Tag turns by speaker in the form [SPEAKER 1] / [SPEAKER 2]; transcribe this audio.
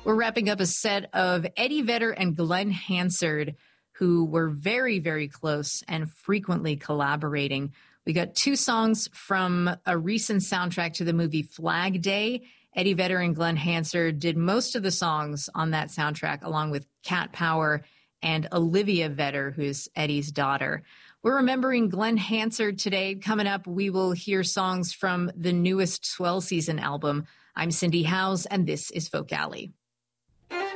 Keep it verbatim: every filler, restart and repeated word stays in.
[SPEAKER 1] We're wrapping up a set of Eddie Vedder and Glenn Hansard, who were very, very close and frequently collaborating. We got two songs from a recent soundtrack to the movie Flag Day. Eddie Vedder and Glenn Hansard did most of the songs on that soundtrack, along with Cat Power and Olivia Vedder, who's Eddie's daughter. We're remembering Glenn Hansard today. Coming up, we will hear songs from the newest Swell Season album. I'm Cindy Howes, and this is Folk Alley.